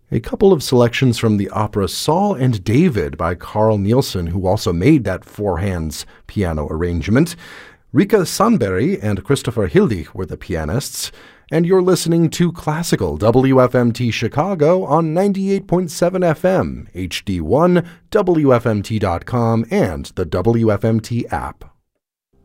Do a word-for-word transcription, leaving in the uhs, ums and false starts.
A couple of selections from the opera Saul and David by Carl Nielsen, who also made that four-hands piano arrangement. Rika Sandberg and Christopher Hildig were the pianists. And you're listening to Classical W F M T Chicago on ninety-eight point seven F M, H D one, W F M T dot com, and the W F M T app.